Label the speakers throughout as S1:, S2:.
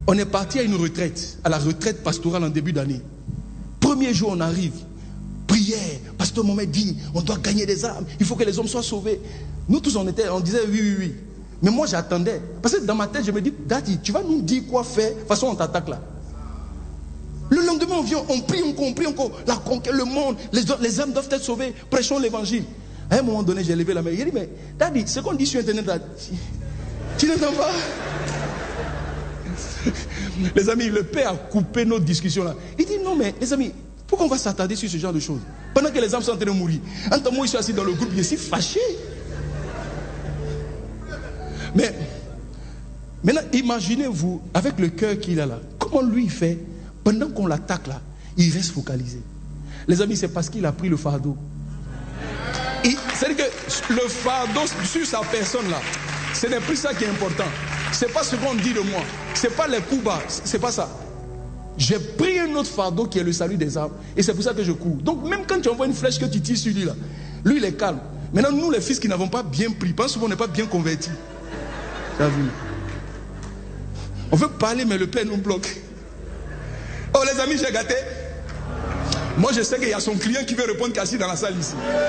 S1: On est parti à une retraite, à la retraite pastorale en début d'année. Premier jour, on arrive. Prière. Pasteur Mohamed dit, on doit gagner des âmes. Il faut que les hommes soient sauvés. Nous tous, on disait oui. Mais moi, j'attendais. Parce que dans ma tête, je me dis, Daddy, tu vas nous dire quoi faire? De toute façon, on t'attaque là. Le lendemain, on vient, on prie encore. La conquête, le monde, les âmes doivent être sauvées. Prêchons l'évangile. À un moment donné, j'ai levé la main. Il dit, mais Daddy, ce qu'on dit sur Internet, là, tu n'entends pas? Les amis, le Père a coupé nos discussions là. Il dit, non, mais les amis, pourquoi on va s'attarder sur ce genre de choses? Pendant que les âmes sont en train de mourir. En tant que moi, je suis assis dans le groupe, je suis fâché. Mais maintenant, imaginez-vous, avec le cœur qu'il a là, comment lui il fait, pendant qu'on l'attaque là, il reste focalisé. Les amis, c'est parce qu'il a pris le fardeau. C'est-à-dire que le fardeau sur sa personne là, ce n'est plus ça qui est important. Ce n'est pas ce qu'on dit de moi. Ce n'est pas les coups bas, ce n'est pas ça. J'ai pris un autre fardeau qui est le salut des âmes. Et c'est pour ça que je cours. Donc même quand tu envoies une flèche que tu tires sur lui là, lui il est calme. Maintenant nous les fils qui n'avons pas bien pris, parce qu'on n'est pas bien convertis. Tu as vu? On veut parler mais le Père nous bloque. Oh les amis, j'ai gâté. Moi je sais qu'il y a son client qui veut répondre qui est assis dans la salle ici.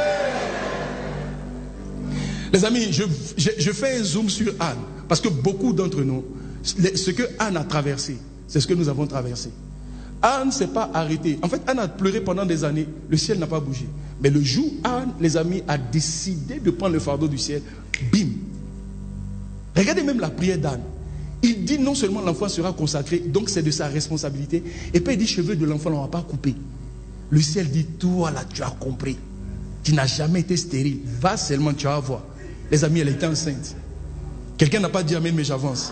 S1: Les amis, je fais un zoom sur Anne. Parce que beaucoup d'entre nous, ce que Anne a traversé, c'est ce que nous avons traversé. Anne ne s'est pas arrêtée. En fait, Anne a pleuré pendant des années. Le ciel n'a pas bougé. Mais le jour où Anne, les amis, a décidé de prendre le fardeau du ciel, bim. Regardez même la prière d'Anne. Il dit non seulement l'enfant sera consacré, donc c'est de sa responsabilité. Et puis il dit cheveux de l'enfant, on ne va pas couper. Le ciel dit, toi là, tu as compris. Tu n'as jamais été stérile. Va seulement, tu vas voir. Les amis, elle était enceinte. Quelqu'un n'a pas dit amen, mais j'avance.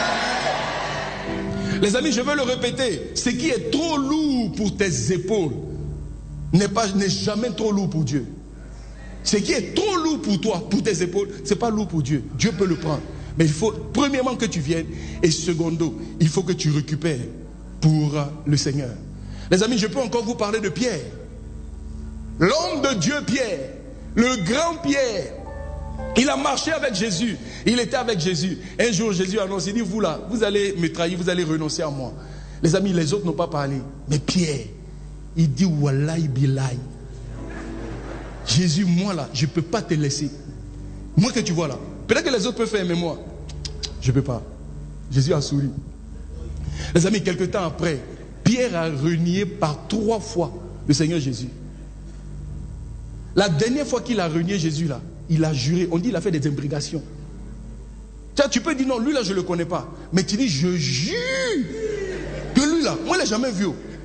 S1: Les amis, je veux le répéter. Ce qui est trop lourd pour tes épaules n'est jamais trop lourd pour Dieu. Ce qui est trop lourd pour toi, pour tes épaules, ce n'est pas lourd pour Dieu. Dieu peut le prendre. Mais il faut, premièrement, que tu viennes. Et secondo, il faut que tu récupères pour le Seigneur. Les amis, je peux encore vous parler de Pierre. L'homme de Dieu, Pierre. Le grand Pierre. Il a marché avec Jésus. Il était avec Jésus. Un jour, Jésus annonce, il dit, vous là, vous allez me trahir, vous allez renoncer à moi. Les amis, les autres n'ont pas parlé. Mais Pierre, il dit, Wallahi billahi. Jésus, moi là, je ne peux pas te laisser. Moi que tu vois là. Peut-être que les autres peuvent faire, mais moi, je ne peux pas. Jésus a souri. Les amis, quelque temps après, Pierre a renié par 3 fois le Seigneur Jésus. La dernière fois qu'il a renié Jésus là, il a juré, on dit il a fait des imprécations. Tu peux dire non, lui là je ne le connais pas. Mais tu dis je jure que lui là, moi je ne l'ai jamais vu.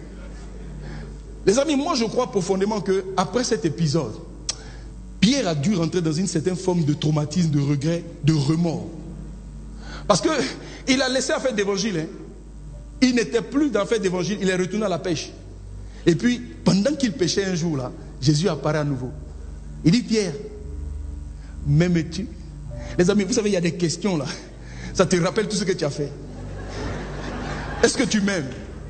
S1: Les amis, moi je crois profondément que après cet épisode, Pierre a dû rentrer dans une certaine forme de traumatisme, de regret, de remords. Parce que il a laissé la fête d'évangile. Hein. Il n'était plus dans la fête d'évangile, il est retourné à la pêche. Et puis, pendant qu'il pêchait un jour là, Jésus apparaît à nouveau. Il dit Pierre, m'aimes-tu? Les amis, vous savez, il y a des questions là. Ça te rappelle tout ce que tu as fait. Est-ce que tu m'aimes?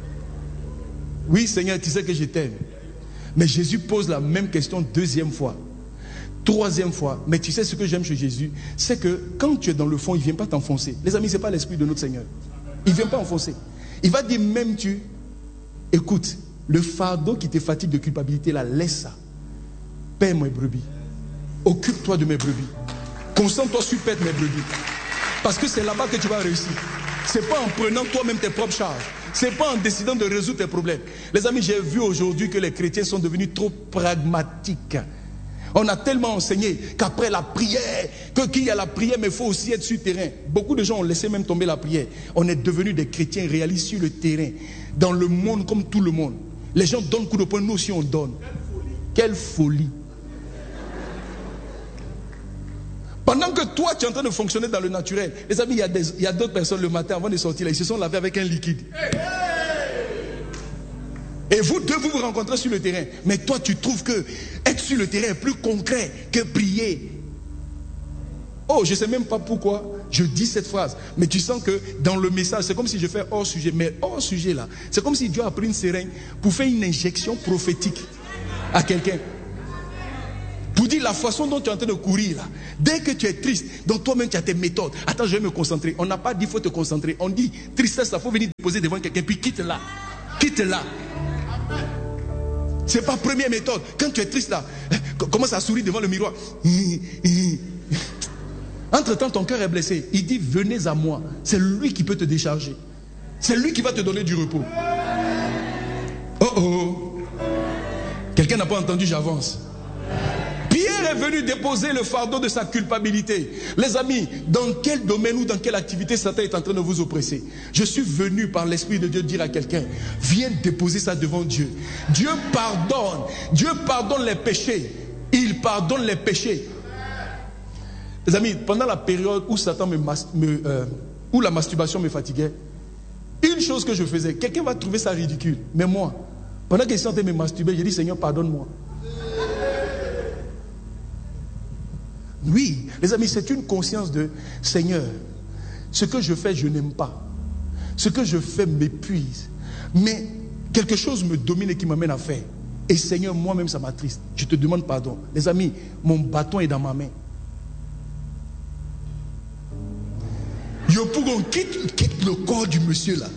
S1: Oui, Seigneur, tu sais que je t'aime. Mais Jésus pose la même question 2e fois. 3e fois. Mais tu sais ce que j'aime chez Jésus, c'est que quand tu es dans le fond, il ne vient pas t'enfoncer. Les amis, ce n'est pas l'esprit de notre Seigneur. Il ne vient pas enfoncer. Il va dire, m'aimes-tu? Écoute, le fardeau qui te fatigue de culpabilité, là, laisse ça. Paie mes brebis. Occupe-toi de mes brebis. Concentre-toi sur paître mes brebis. Parce que c'est là-bas que tu vas réussir. Ce n'est pas en prenant toi-même tes propres charges. Ce n'est pas en décidant de résoudre tes problèmes. Les amis, j'ai vu aujourd'hui que les chrétiens sont devenus trop pragmatiques. On a tellement enseigné qu'après la prière, qu'il y a la prière, mais il faut aussi être sur le terrain. Beaucoup de gens ont laissé même tomber la prière. On est devenus des chrétiens réalistes sur le terrain. Dans le monde comme tout le monde. Les gens donnent coup de poing, nous aussi on donne. Quelle folie. Pendant que toi tu es en train de fonctionner dans le naturel, les amis, il y a d'autres personnes le matin avant de sortir là, ils se sont lavés avec un liquide. Et vous deux vous rencontrez sur le terrain. Mais toi tu trouves que être sur le terrain est plus concret que prier. Oh, je ne sais même pas pourquoi je dis cette phrase. Mais tu sens que dans le message, c'est comme si je fais hors sujet. Mais hors sujet là, c'est comme si Dieu a pris une seringue pour faire une injection prophétique à quelqu'un. Pour dire la façon dont tu es en train de courir là. Dès que tu es triste, donc toi-même tu as tes méthodes. Attends, je vais me concentrer. On n'a pas dit il faut te concentrer. On dit tristesse, il faut venir te poser devant quelqu'un, puis quitte-la. Quitte-la. C'est pas première méthode. Quand tu es triste là, commence à sourire devant le miroir. Entre-temps, ton cœur est blessé. Il dit, venez à moi. C'est lui qui peut te décharger. C'est lui qui va te donner du repos. Oh oh. Quelqu'un n'a pas entendu, j'avance. Pierre est venu déposer le fardeau de sa culpabilité. Les amis, dans quel domaine ou dans quelle activité Satan est en train de vous oppresser? Je suis venu par l'Esprit de Dieu dire à quelqu'un, viens déposer ça devant Dieu. Dieu pardonne les péchés. Il pardonne les péchés. Les amis, pendant la période où Satan où la masturbation me fatiguait, une chose que je faisais, quelqu'un va trouver ça ridicule, mais moi, pendant qu'il sentait me masturber, j'ai dit, Seigneur, pardonne-moi. Oui, les amis, c'est une conscience de Seigneur, ce que je fais, je n'aime pas. Ce que je fais m'épuise. Mais quelque chose me domine et qui m'amène à faire. Et Seigneur, moi-même, ça m'attriste. Je te demande pardon. Les amis, mon bâton est dans ma main. Yo, pour qu'on quitte le corps du monsieur là.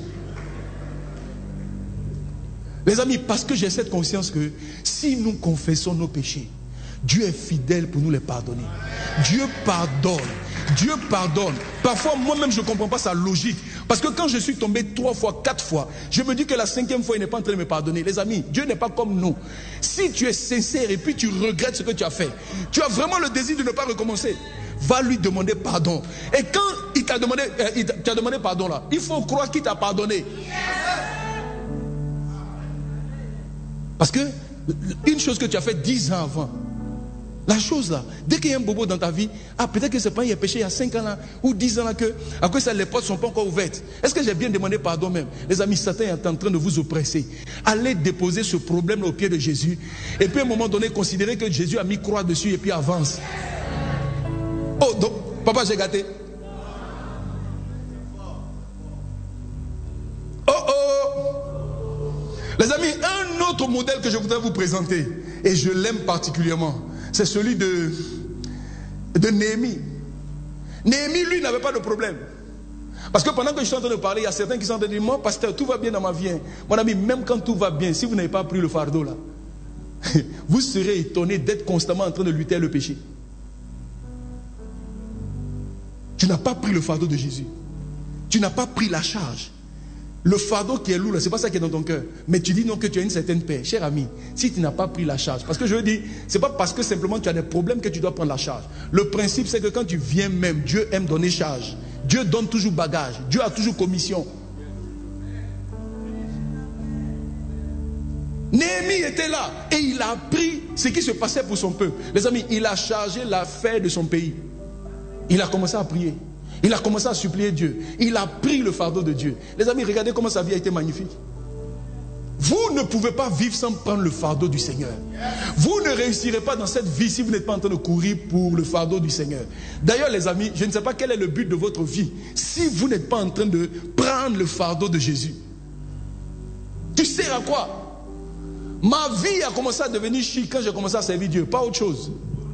S1: Les amis, parce que j'ai cette conscience que si nous confessons nos péchés, Dieu est fidèle pour nous les pardonner. Dieu pardonne. Dieu pardonne. Parfois, moi-même, je ne comprends pas sa logique. Parce que quand je suis tombé 3 fois, 4 fois, je me dis que la 5e fois, il n'est pas en train de me pardonner. Les amis, Dieu n'est pas comme nous. Si tu es sincère et puis tu regrettes ce que tu as fait, tu as vraiment le désir de ne pas recommencer, va lui demander pardon. Et quand il t'a demandé pardon là, il faut croire qu'il t'a pardonné. Parce que une chose que tu as fait 10 ans avant, la chose là, dès qu'il y a un bobo dans ta vie, peut-être que c'est pas il a péché il y a 5 ans là, ou 10 ans là, que à cause ça les portes ne sont pas encore ouvertes. Est-ce que j'ai bien demandé pardon même? Les amis, Satan est en train de vous oppresser. Allez déposer ce problème au pied de Jésus. Et puis à un moment donné, considérez que Jésus a mis croix dessus et puis avance. Oh, donc, papa, j'ai gâté. Oh, oh. Les amis, un autre modèle que je voudrais vous présenter, et je l'aime particulièrement, c'est celui de Néhémie. Néhémie, lui, n'avait pas de problème. Parce que pendant que je suis en train de parler, il y a certains qui sont en train de dire, moi, pasteur, tout va bien dans ma vie. Mon ami, même quand tout va bien, si vous n'avez pas pris le fardeau là, vous serez étonné d'être constamment en train de lutter le péché. Tu n'as pas pris le fardeau de Jésus. Tu n'as pas pris la charge. Le fardeau qui est lourd, ce n'est pas ça qui est dans ton cœur. Mais tu dis non que tu as une certaine paix. Cher ami, si tu n'as pas pris la charge, parce que je veux dire, ce n'est pas parce que simplement tu as des problèmes que tu dois prendre la charge. Le principe, c'est que quand tu viens même, Dieu aime donner charge. Dieu donne toujours bagage. Dieu a toujours commission. Néhémie était là et il a appris ce qui se passait pour son peuple. Les amis, il a chargé l'affaire de son pays. Il a commencé à prier. Il a commencé à supplier Dieu. Il a pris le fardeau de Dieu. Les amis, regardez comment sa vie a été magnifique. Vous ne pouvez pas vivre sans prendre le fardeau du Seigneur. Vous ne réussirez pas dans cette vie si vous n'êtes pas en train de courir pour le fardeau du Seigneur. D'ailleurs, les amis, je ne sais pas quel est le but de votre vie si vous n'êtes pas en train de prendre le fardeau de Jésus. Tu sers à quoi? Ma vie a commencé à devenir chic quand j'ai commencé à servir Dieu, pas autre chose.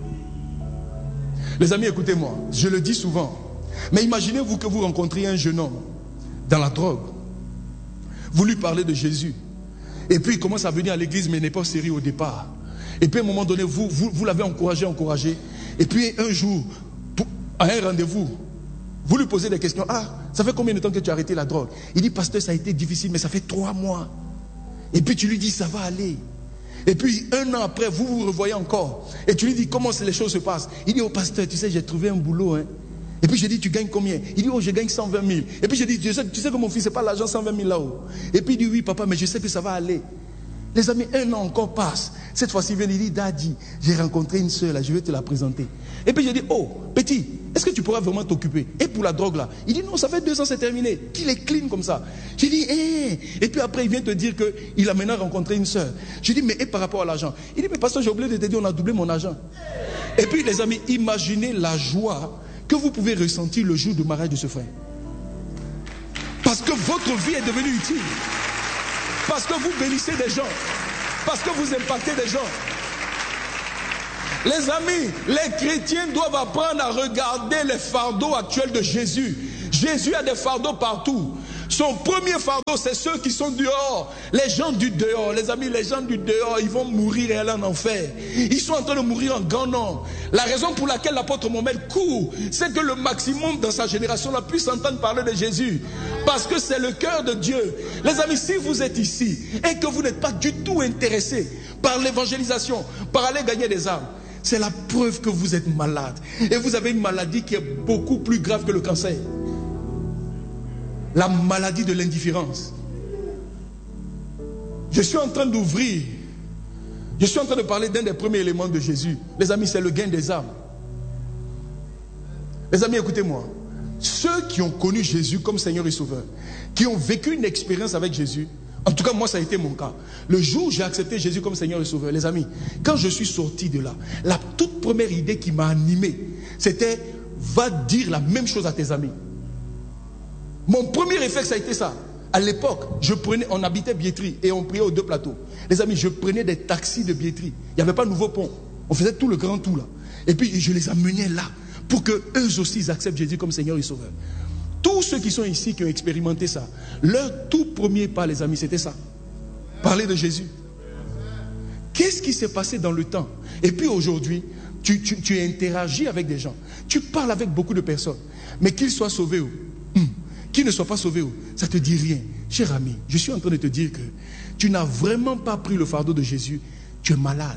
S1: Les amis, écoutez-moi, je le dis souvent. Mais imaginez-vous que vous rencontriez un jeune homme dans la drogue. Vous lui parlez de Jésus. Et puis il commence à venir à l'église, mais il n'est pas sérieux au départ. Et puis à un moment donné, vous l'avez encouragé. Et puis un jour, à un rendez-vous, vous lui posez des questions. Ça fait combien de temps que tu as arrêté la drogue? Il dit, pasteur, ça a été difficile, mais ça fait 3 mois. Et puis tu lui dis, ça va aller. Et puis 1 an après, vous vous revoyez encore. Et tu lui dis, comment les choses se passent? Il dit, oh pasteur, tu sais, j'ai trouvé un boulot. Et puis je dis, tu gagnes combien? Il dit, oh, je gagne 120 000. Et puis je dis, tu sais que mon fils, c'est pas l'argent 120 000 là-haut. Et puis il dit, oui papa, mais je sais que ça va aller. Les amis, 1 an encore passe. Cette fois-ci, il vient, il dit, Daddy, j'ai rencontré une soeur là, je vais te la présenter. Et puis je dis, oh, petit, est-ce que tu pourras vraiment t'occuper? Et pour la drogue là? Il dit, non, ça fait 2 ans, c'est terminé. Qu'il est clean comme ça. J'ai dit, Et puis après, il vient te dire qu'il a maintenant rencontré une soeur. Je dis, mais et par rapport à l'argent? Il dit, mais pasteur, j'ai oublié de te dire, on a doublé mon argent. Et puis les amis, imaginez la joie que vous pouvez ressentir le jour du mariage de ce frère. Parce que votre vie est devenue utile. Parce que vous bénissez des gens. Parce que vous impactez des gens. Les amis, les chrétiens doivent apprendre à regarder les fardeaux actuels de Jésus. Jésus a des fardeaux partout. Son premier fardeau, c'est ceux qui sont dehors. Les gens du dehors. Les amis, les gens du dehors, ils vont mourir et aller en enfer. Ils sont en train de mourir en grand nombre. La raison pour laquelle l'apôtre Mohamed court, c'est que le maximum dans sa génération là puisse entendre parler de Jésus. Parce que c'est le cœur de Dieu. Les amis, si vous êtes ici et que vous n'êtes pas du tout intéressé par l'évangélisation, par aller gagner des âmes, c'est la preuve que vous êtes malade. Et vous avez une maladie qui est beaucoup plus grave que le cancer. La maladie de l'indifférence. Je suis en train d'ouvrir. Je suis en train de parler d'un des premiers éléments de Jésus. Les amis, c'est le gain des âmes. Les amis, écoutez-moi. Ceux qui ont connu Jésus comme Seigneur et Sauveur, qui ont vécu une expérience avec Jésus, en tout cas moi ça a été mon cas. Le jour où j'ai accepté Jésus comme Seigneur et Sauveur, les amis, quand je suis sorti de là, la toute première idée qui m'a animé, c'était va dire la même chose à tes amis. Mon premier réflexe a été ça. À l'époque, on habitait Biétry et on priait aux 2 plateaux. Les amis, je prenais des taxis de Biétry. Il n'y avait pas de nouveau pont. On faisait tout le grand tout là. Et puis je les amenais là pour qu'eux aussi ils acceptent Jésus comme Seigneur et Sauveur. Tous ceux qui sont ici, qui ont expérimenté ça, leur tout premier pas, les amis, c'était ça. Parler de Jésus. Qu'est-ce qui s'est passé dans le temps? Et puis aujourd'hui, tu interagis avec des gens. Tu parles avec beaucoup de personnes. Mais qu'ils soient sauvés ou qu'ils ne soient pas sauvés, ça ne te dit rien. Cher ami, je suis en train de te dire que tu n'as vraiment pas pris le fardeau de Jésus. Tu es malade.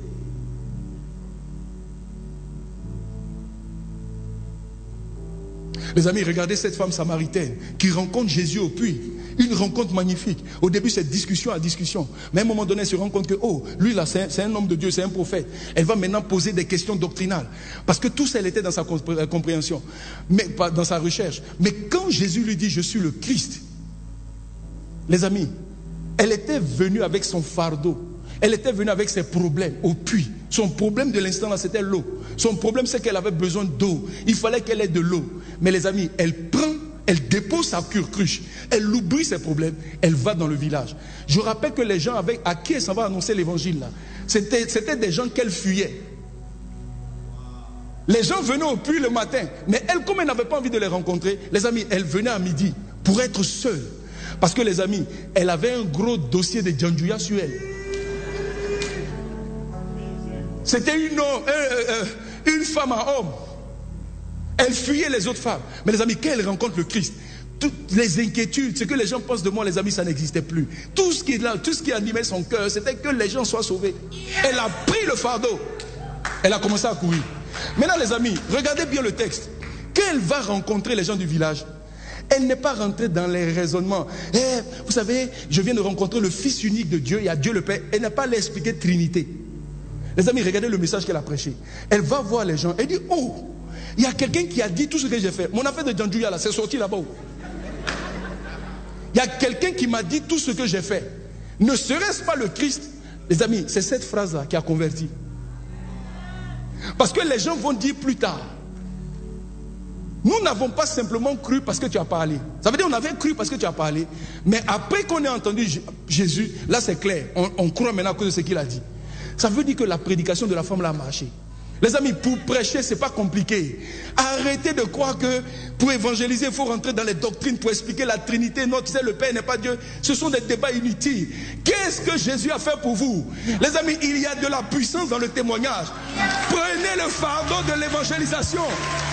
S1: Les amis, regardez cette femme samaritaine qui rencontre Jésus au puits. Une rencontre magnifique. Au début, c'est discussion à discussion. Mais à un moment donné, elle se rend compte que, lui là, c'est un homme de Dieu, c'est un prophète. Elle va maintenant poser des questions doctrinales. Parce que tout ça, elle était dans sa compréhension, mais pas dans sa recherche. Mais quand Jésus lui dit, je suis le Christ, les amis, elle était venue avec son fardeau. Elle était venue avec ses problèmes au puits. Son problème de l'instant là, c'était l'eau. Son problème, c'est qu'elle avait besoin d'eau. Il fallait qu'elle ait de l'eau. Mais les amis, elle dépose sa cruche, elle oublie ses problèmes, elle va dans le village. Je rappelle que les gens à qui elle s'en va annoncer l'évangile là, c'était des gens qu'elle fuyait. Les gens venaient au puits le matin, mais elle, comme elle n'avait pas envie de les rencontrer, les amis, elle venait à midi pour être seule. Parce que les amis, elle avait un gros dossier de Djandjouya sur elle. C'était une femme à homme. Elle fuyait les autres femmes. Mais les amis, quand elle rencontre le Christ, toutes les inquiétudes, ce que les gens pensent de moi, les amis, ça n'existait plus. Tout ce qui animait son cœur, c'était que les gens soient sauvés. Elle a pris le fardeau. Elle a commencé à courir. Maintenant, les amis, regardez bien le texte. Quand elle va rencontrer les gens du village, elle n'est pas rentrée dans les raisonnements. Vous savez, je viens de rencontrer le Fils unique de Dieu, il y a Dieu le Père. Elle n'a pas l'expliqué Trinité. Les amis, regardez le message qu'elle a prêché. Elle va voir les gens. Elle dit, il y a quelqu'un qui a dit tout ce que j'ai fait. Mon affaire de Djandjouya là, c'est sorti là-bas. Il y a quelqu'un qui m'a dit tout ce que j'ai fait. Ne serait-ce pas le Christ? Les amis, c'est cette phrase-là qui a converti. Parce que les gens vont dire plus tard, nous n'avons pas simplement cru parce que tu as parlé. Ça veut dire on avait cru parce que tu as parlé. Mais après qu'on ait entendu Jésus, là c'est clair. On croit maintenant à cause de ce qu'il a dit. Ça veut dire que la prédication de la femme là a marché. Les amis, pour prêcher, c'est pas compliqué. Arrêtez de croire que pour évangéliser, il faut rentrer dans les doctrines pour expliquer la Trinité. Non, tu sais, le Père n'est pas Dieu. Ce sont des débats inutiles. Qu'est-ce que Jésus a fait pour vous? Les amis, il y a de la puissance dans le témoignage. Prenez le fardeau de l'évangélisation.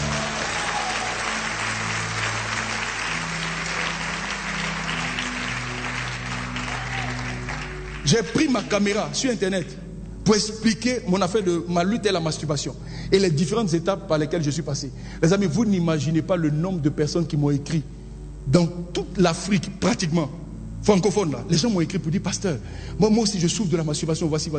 S1: J'ai pris ma caméra sur Internet pour expliquer mon affaire de ma lutte et la masturbation et les différentes étapes par lesquelles je suis passé. Les amis, vous n'imaginez pas le nombre de personnes qui m'ont écrit dans toute l'Afrique, pratiquement, francophone là. Les gens m'ont écrit pour dire, pasteur, moi aussi je souffre de la masturbation, voici.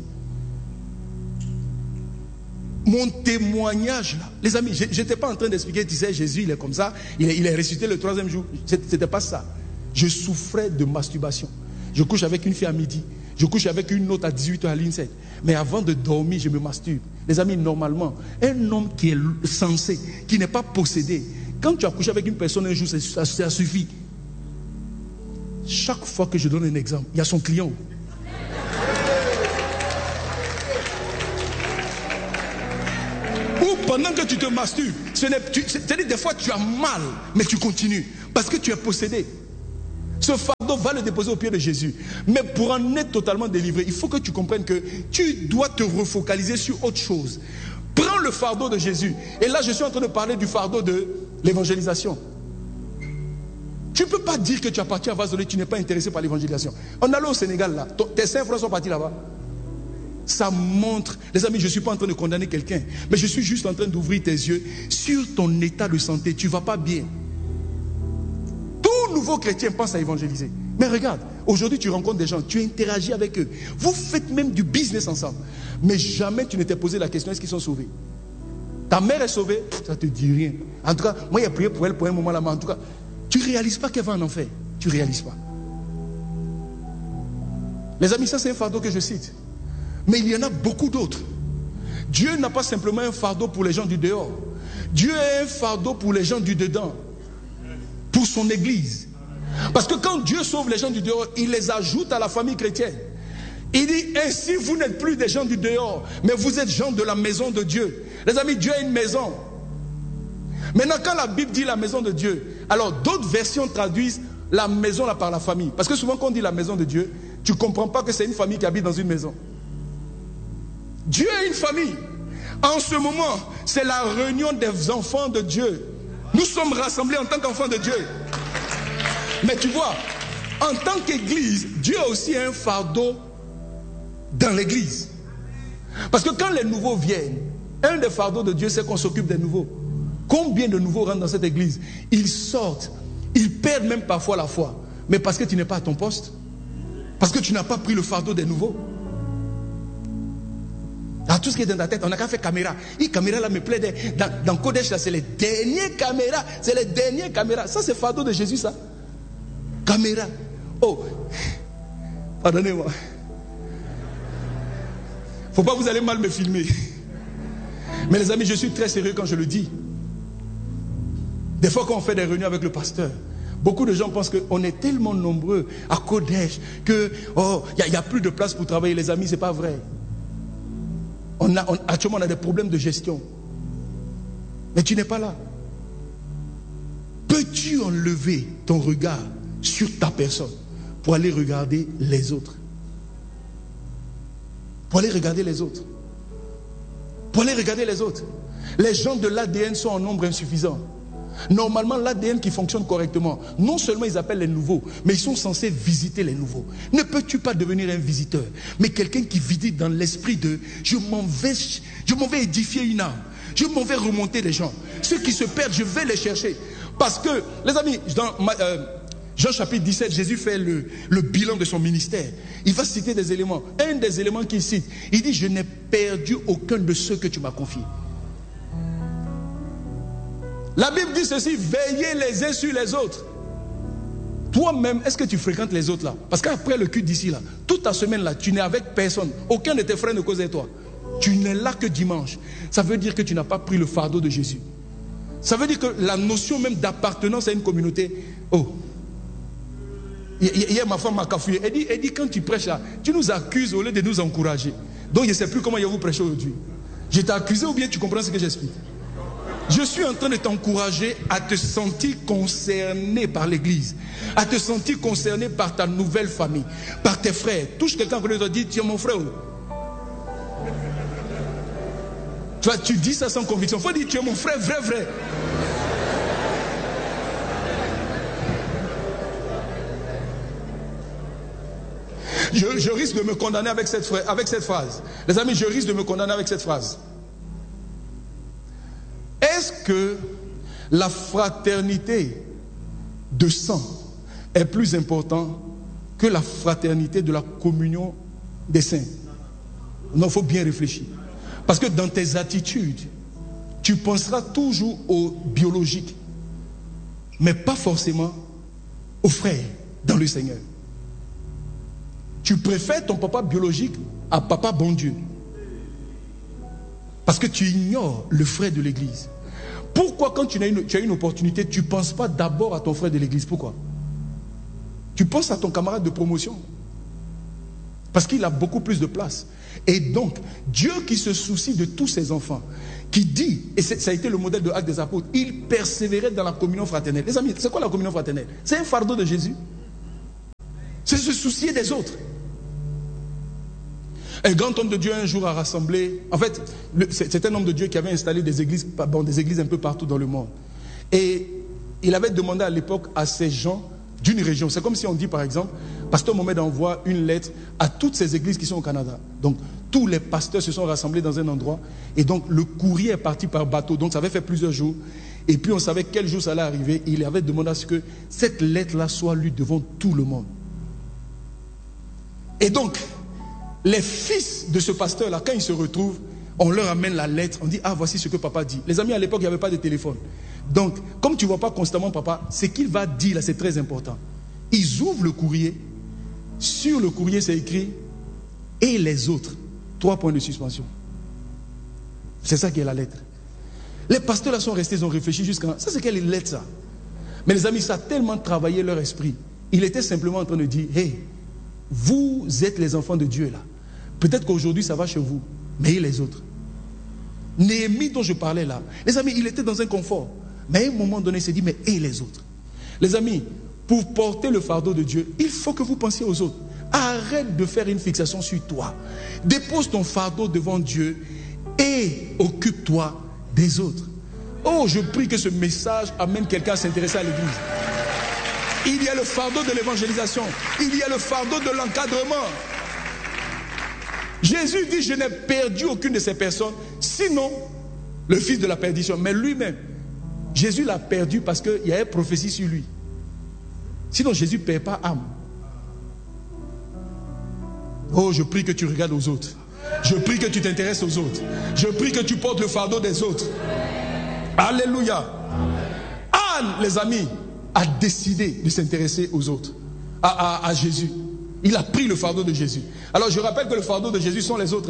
S1: Mon témoignage là, les amis, je n'étais pas en train d'expliquer, tu sais, Jésus il est comme ça, il est ressuscité le 3e jour. C'était pas ça. Je souffrais de masturbation. Je couche avec une fille à midi. Je couche avec une autre à 18h à l'INSET. Mais avant de dormir, je me masturbe. Les amis, normalement, un homme qui est censé, qui n'est pas possédé, quand tu as couché avec une personne un jour, ça suffit. Chaque fois que je donne un exemple, il y a son client. Pendant que tu te masturbes, c'est-à-dire des fois tu as mal, mais tu continues parce que tu es possédé. Ce fardeau va le déposer au pied de Jésus. Mais pour en être totalement délivré, il faut que tu comprennes que tu dois te refocaliser sur autre chose. Prends le fardeau de Jésus. Et là, je suis en train de parler du fardeau de l'évangélisation. Tu ne peux pas dire que tu appartiens à Vazolé, tu n'es pas intéressé par l'évangélisation. On allait au Sénégal, là. Tes 5 frères sont partis là-bas. Ça montre, les amis, je ne suis pas en train de condamner quelqu'un, mais je suis juste en train d'ouvrir tes yeux sur ton état de santé. Tu ne vas pas bien. Tout nouveau chrétien pense à évangéliser. Mais regarde, aujourd'hui tu rencontres des gens, tu interagis avec eux. Vous faites même du business ensemble. Mais jamais tu ne t'es posé la question, est-ce qu'ils sont sauvés? Ta mère est sauvée, ça ne te dit rien. En tout cas, moi j'ai prié pour elle pour un moment là, mais en tout cas, tu ne réalises pas qu'elle va en enfer. Tu ne réalises pas. Les amis, ça c'est un fardeau que je cite. Mais il y en a beaucoup d'autres. Dieu n'a pas simplement un fardeau pour les gens du dehors. Dieu a un fardeau pour les gens du dedans. Pour son église. Parce que quand Dieu sauve les gens du dehors, il les ajoute à la famille chrétienne. Il dit, ainsi vous n'êtes plus des gens du dehors, mais vous êtes gens de la maison de Dieu. Les amis, Dieu a une maison. Maintenant, quand la Bible dit la maison de Dieu, alors d'autres versions traduisent la maison là par la famille. Parce que souvent quand on dit la maison de Dieu, tu ne comprends pas que c'est une famille qui habite dans une maison. Dieu a une famille. En ce moment, c'est la réunion des enfants de Dieu. Nous sommes rassemblés en tant qu'enfants de Dieu. Mais tu vois, en tant qu'église, Dieu a aussi un fardeau dans l'église. Parce que quand les nouveaux viennent, un des fardeaux de Dieu, c'est qu'on s'occupe des nouveaux. Combien de nouveaux rentrent dans cette église? Ils sortent, ils perdent même parfois la foi. Mais parce que tu n'es pas à ton poste. Parce que tu n'as pas pris le fardeau des nouveaux. Alors, tout ce qui est dans ta tête, on n'a qu'à faire caméra. Et caméra là me plaît. Dans Kodesh là, c'est les dernières caméras. C'est les dernières caméras. Ça, c'est fardeau de Jésus, ça. Caméra. Oh, pardonnez-moi. Faut pas que vous allez mal me filmer. Mais les amis, je suis très sérieux quand je le dis. Des fois, quand on fait des réunions avec le pasteur, beaucoup de gens pensent qu'on est tellement nombreux à Kodesh que il n'y a plus de place pour travailler. Les amis, c'est pas vrai. Actuellement, on a des problèmes de gestion. Mais tu n'es pas là. Peux-tu enlever ton regard sur ta personne pour aller regarder les autres? Pour aller regarder les autres. Pour aller regarder les autres. Les gens de l'ADN sont en nombre insuffisant. Normalement, l'ADN qui fonctionne correctement, non seulement ils appellent les nouveaux, mais ils sont censés visiter les nouveaux. Ne peux-tu pas devenir un visiteur, mais quelqu'un qui visite dans l'esprit de je m'en vais édifier une âme, je m'en vais remonter les gens. Ceux qui se perdent, je vais les chercher. Parce que, les amis, dans Jean chapitre 17, Jésus fait le bilan de son ministère. Il va citer des éléments. Un des éléments qu'il cite, il dit, je n'ai perdu aucun de ceux que tu m'as confiés. La Bible dit ceci, veillez les uns sur les autres. Toi-même, est-ce que tu fréquentes les autres là? Parce qu'après le culte d'ici là, toute ta semaine là, tu n'es avec personne. Aucun de tes frères ne cause avec toi. Tu n'es là que dimanche. Ça veut dire que tu n'as pas pris le fardeau de Jésus. Ça veut dire que la notion même d'appartenance à une communauté, hier ma femme m'a cafouillé. Elle dit quand tu prêches là, tu nous accuses au lieu de nous encourager. Donc je ne sais plus comment je vais vous prêcher aujourd'hui. Je t'ai accusé ou bien tu comprends ce que j'explique? Je suis en train de t'encourager à te sentir concerné par l'église, à te sentir concerné par ta nouvelle famille, par tes frères. Touche quelqu'un qui te dit, tu es mon frère. Tu vois, tu dis ça sans conviction. Il faut dire, tu es mon frère, vrai. Je risque de me condamner avec cette phrase. Les amis, je risque de me condamner avec cette phrase. Est-ce que la fraternité de sang est plus importante que la fraternité de la communion des saints? Non, il faut bien réfléchir. Parce que dans tes attitudes, tu penseras toujours au biologique, mais pas forcément aux frères dans le Seigneur. Tu préfères ton papa biologique à papa bon Dieu. Parce que tu ignores le frère de l'église. Pourquoi quand tu as une opportunité, tu ne penses pas d'abord à ton frère de l'église? Pourquoi? Tu penses à ton camarade de promotion. Parce qu'il a beaucoup plus de place. Et donc, Dieu qui se soucie de tous ses enfants, qui dit, et ça a été le modèle de Actes des Apôtres, il persévérait dans la communion fraternelle. Les amis, c'est quoi la communion fraternelle? C'est un fardeau de Jésus. C'est se soucier des autres. Un grand homme de Dieu un jour a rassemblé, en fait, c'est un homme de Dieu qui avait installé des églises un peu partout dans le monde. Et il avait demandé à l'époque à ces gens d'une région. C'est comme si on dit par exemple, Pasteur Mohamed envoie une lettre à toutes ces églises qui sont au Canada. Donc tous les pasteurs se sont rassemblés dans un endroit et donc le courrier est parti par bateau. Donc ça avait fait plusieurs jours et puis on savait quel jour ça allait arriver. Et il avait demandé à ce que cette lettre-là soit lue devant tout le monde. Et donc les fils de ce pasteur-là, quand ils se retrouvent, on leur amène la lettre, on dit, ah, voici ce que papa dit. Les amis, à l'époque, il n'y avait pas de téléphone. Donc, comme tu ne vois pas constamment papa, ce qu'il va dire là, c'est très important. Ils ouvrent le courrier. Sur le courrier, c'est écrit, et les autres. 3 points de suspension. C'est ça qui est la lettre. Les pasteurs là sont restés, ils ont réfléchi jusqu'à... Ça, c'est quelle lettre, ça? Mais les amis, ça a tellement travaillé leur esprit. Il était simplement en train de dire, hey, vous êtes les enfants de Dieu là. Peut-être qu'aujourd'hui, ça va chez vous. Mais et les autres? Néhémie dont je parlais là, les amis, il était dans un confort. Mais à un moment donné, il s'est dit, mais et les autres? Les amis, pour porter le fardeau de Dieu, il faut que vous pensiez aux autres. Arrête de faire une fixation sur toi. Dépose ton fardeau devant Dieu et occupe-toi des autres. Oh, je prie que ce message amène quelqu'un à s'intéresser à l'église. Il y a le fardeau de l'évangélisation. Il y a le fardeau de l'encadrement. Jésus dit, je n'ai perdu aucune de ces personnes, sinon le fils de la perdition. Mais lui-même, Jésus l'a perdu parce qu'il y avait prophétie sur lui. Sinon, Jésus ne perd pas âme. Oh, je prie que tu regardes aux autres. Je prie que tu t'intéresses aux autres. Je prie que tu portes le fardeau des autres. Alléluia. Anne, les amis, a décidé de s'intéresser aux autres, à Jésus. Il a pris le fardeau de Jésus. Alors je rappelle que le fardeau de Jésus sont les autres.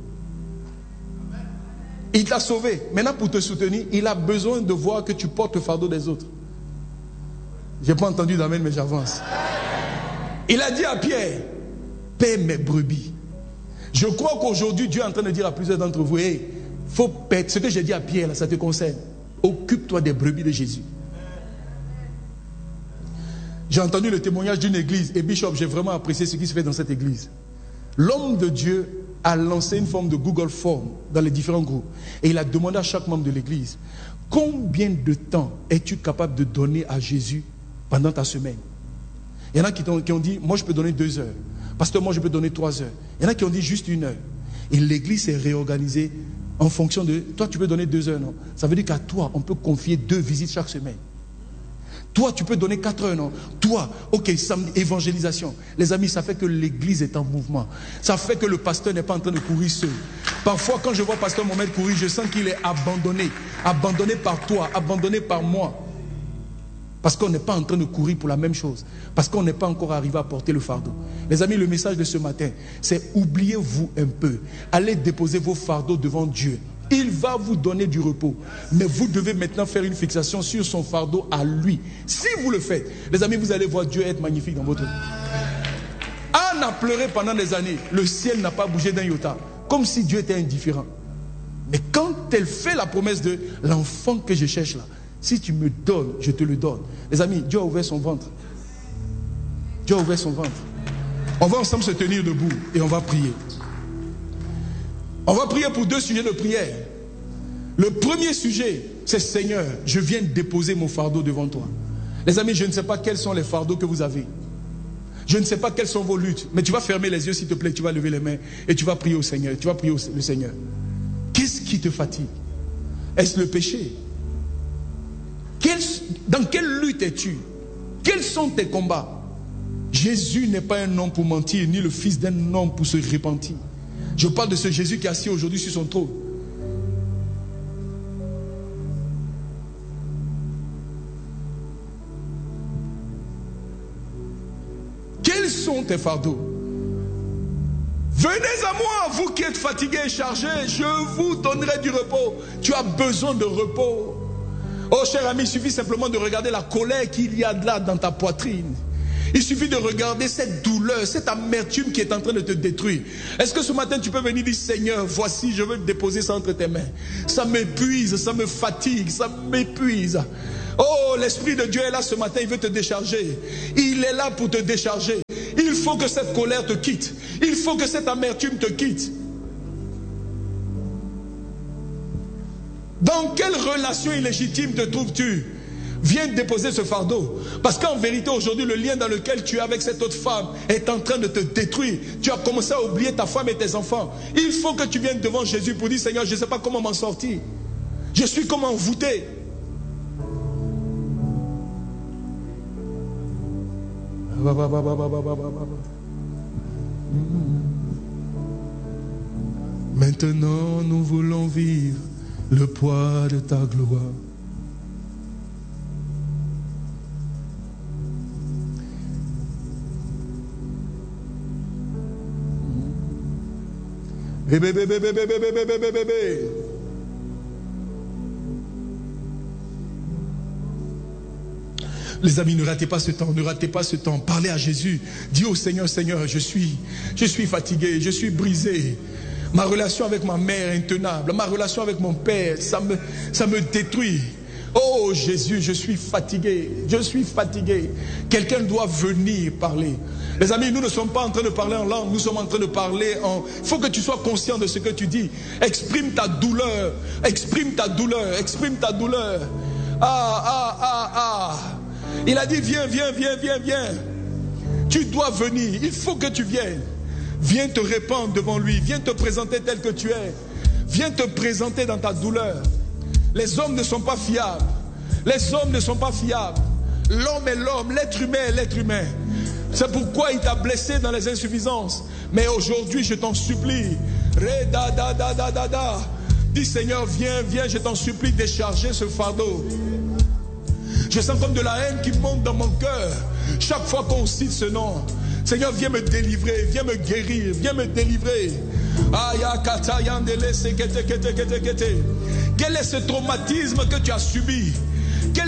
S1: Il t'a sauvé. Maintenant pour te soutenir, il a besoin de voir que tu portes le fardeau des autres. Je n'ai pas entendu d'amen, mais j'avance. Il a dit à Pierre, paie mes brebis. Je crois qu'aujourd'hui Dieu est en train de dire à plusieurs d'entre vous, hey, faut paître. Ce que j'ai dit à Pierre, là, ça te concerne. Occupe-toi des brebis de Jésus. J'ai entendu le témoignage d'une église et Bishop, j'ai vraiment apprécié ce qui se fait dans cette église. L'homme de Dieu a lancé une forme de Google Form dans les différents groupes et il a demandé à chaque membre de l'église, combien de temps es-tu capable de donner à Jésus pendant ta semaine? Il y en a qui ont dit, moi je peux donner 2 heures. Pasteur, moi je peux donner 3 heures. Il y en a qui ont dit juste 1 heure. Et l'église s'est réorganisée en fonction de, toi tu peux donner 2 heures, non? Ça veut dire qu'à toi, on peut confier 2 visites chaque semaine. Toi, tu peux donner 4 heures, non? Toi, ok, samedi, évangélisation. Les amis, ça fait que l'église est en mouvement. Ça fait que le pasteur n'est pas en train de courir seul. Parfois, quand je vois pasteur Mohamed courir, je sens qu'il est abandonné. Abandonné par toi, abandonné par moi. Parce qu'on n'est pas en train de courir pour la même chose. Parce qu'on n'est pas encore arrivé à porter le fardeau. Les amis, le message de ce matin, c'est oubliez-vous un peu. Allez déposer vos fardeaux devant Dieu. Il va vous donner du repos. Mais vous devez maintenant faire une fixation sur son fardeau à lui. Si vous le faites, les amis, vous allez voir Dieu être magnifique dans votre vie. Anne a pleuré pendant des années. Le ciel n'a pas bougé d'un iota. Comme si Dieu était indifférent. Mais quand elle fait la promesse de l'enfant que je cherche là, si tu me donnes, je te le donne. Les amis, Dieu a ouvert son ventre. Dieu a ouvert son ventre. On va ensemble se tenir debout et on va prier. On va prier pour 2 sujets de prière. Le premier sujet, c'est Seigneur, je viens déposer mon fardeau devant toi. Les amis, je ne sais pas quels sont les fardeaux que vous avez. Je ne sais pas quelles sont vos luttes. Mais tu vas fermer les yeux s'il te plaît, tu vas lever les mains et tu vas prier au Seigneur. Tu vas prier le Seigneur. Qu'est-ce qui te fatigue? Est-ce le péché? Dans quelle lutte es-tu? Quels sont tes combats? Jésus n'est pas un homme pour mentir, ni le fils d'un homme pour se repentir. Je parle de ce Jésus qui est assis aujourd'hui sur son trône. Quels sont tes fardeaux? Venez à moi, vous qui êtes fatigués et chargés, je vous donnerai du repos. Tu as besoin de repos. Oh cher ami, il suffit simplement de regarder la colère qu'il y a là dans ta poitrine. Il suffit de regarder cette douleur, cette amertume qui est en train de te détruire. Est-ce que ce matin tu peux venir dire, Seigneur, voici, je veux déposer ça entre tes mains. Ça m'épuise, ça me fatigue, ça m'épuise. Oh, l'Esprit de Dieu est là ce matin, il veut te décharger. Il est là pour te décharger. Il faut que cette colère te quitte. Il faut que cette amertume te quitte. Dans quelle relation illégitime te trouves-tu? Viens déposer ce fardeau. Parce qu'en vérité, aujourd'hui, le lien dans lequel tu es avec cette autre femme est en train de te détruire. Tu as commencé à oublier ta femme et tes enfants. Il faut que tu viennes devant Jésus pour dire, Seigneur, je ne sais pas comment m'en sortir. Je suis comme envoûté. Maintenant, nous voulons vivre le poids de ta gloire. Les amis, ne ratez pas ce temps, ne ratez pas ce temps. Parlez à Jésus. Dis au Seigneur, Seigneur, je suis fatigué, je suis brisé. Ma relation avec ma mère est intenable. Ma relation avec mon père, ça me détruit. Oh Jésus, je suis fatigué. Je suis fatigué. Quelqu'un doit venir parler. Les amis, nous ne sommes pas en train de parler en langue. Nous sommes en train de parler en... Il faut que tu sois conscient de ce que tu dis. Exprime ta douleur. Exprime ta douleur. Exprime ta douleur. Il a dit, viens. Tu dois venir. Il faut que tu viennes. Viens te répandre devant lui. Viens te présenter tel que tu es. Viens te présenter dans ta douleur. Les hommes ne sont pas fiables. Les hommes ne sont pas fiables. L'homme est l'homme. L'être humain est l'être humain. C'est pourquoi il t'a blessé dans les insuffisances. Mais aujourd'hui, je t'en supplie. Dis Seigneur, viens, je t'en supplie, décharger ce fardeau. Je sens comme de la haine qui monte dans mon cœur. Chaque fois qu'on cite ce nom. Seigneur, viens me délivrer, viens me guérir, viens me délivrer. Quel est ce traumatisme que tu as subi?